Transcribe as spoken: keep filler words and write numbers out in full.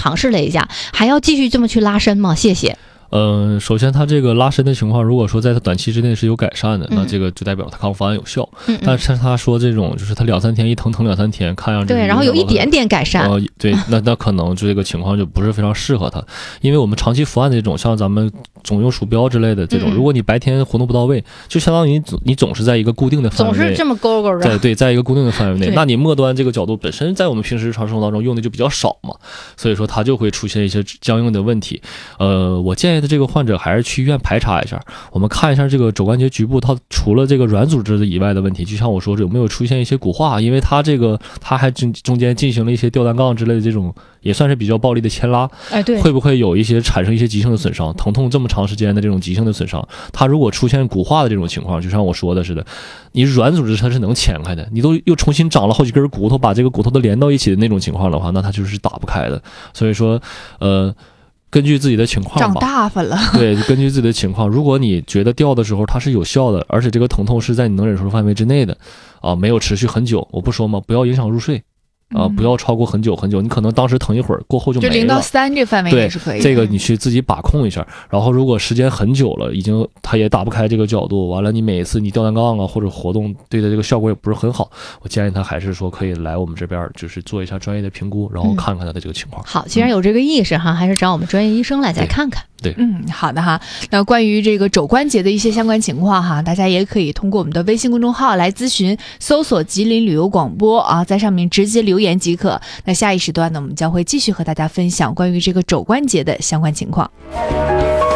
尝试了一下，还要继续这么去拉伸吗？谢谢。 嗯，首先它这个拉伸的情况，如果说在它短期之内是有改善的，嗯、那这个就代表它康复方案有效。嗯嗯但是他说这种就是他两三天一疼疼两三天，看上去对，然后有一点点改善。 呃，对，那那可能这个情况就不是非常适合他，因为我们长期伏案的这种，像咱们总用鼠标之类的这种，嗯、如果你白天活动不到位，就相当于你你总是在一个固定的范围内， 总是这么勾勾的。 对对，在一个固定的范围内，那你末端这个角度本身在我们平时日常生活当中用的就比较少嘛，所以说它就会出现一些僵硬的问题。呃，我建议的这个患者还是去医院排查一下，我们看一下这个肘关节局部，它除了这个软组织以外的问题，就像我说有没有出现一些骨化，因为它这个它还中中间进行了一些吊单杠之类的这种，也算是比较暴力的牵拉， 哎，对， 会不会有一些产生一些急性的损伤，疼痛这么长时间的这种急性的损伤，它如果出现骨化的这种情况，就像我说的似的，你软组织它是能牵开的，你都又重新长了好几根骨头，把这个骨头都连到一起的那种情况的话，那它就是打不开的。所以说，呃。根据自己的情况吧， 长大发了。 对，根据自己的情况，如果你觉得吊的时候它是有效的，而且这个疼痛是在你能忍受范围之内的，啊，没有持续很久，我不说吗？不要影响入睡。啊，不要超过很久很久，你可能当时疼一会儿，过后就没了。 就零到三这范围也是可以的。 这个你去自己把控一下。然后如果时间很久了，已经它也打不开这个角度，完了你每一次你吊单杠啊或者活动对的这个效果也不是很好，我建议他还是说可以来我们这边，就是做一下专业的评估，然后看看他的这个情况。 嗯、好，既然有这个意识哈，还是找我们专业医生来再看看。 对， 嗯，好的哈。那关于这个肘关节的一些相关情况哈，大家也可以通过我们的微信公众号来咨询，搜索吉林旅游广播啊，在上面直接留言即可。那下一时段呢，我们将会继续和大家分享关于这个肘关节的相关情况。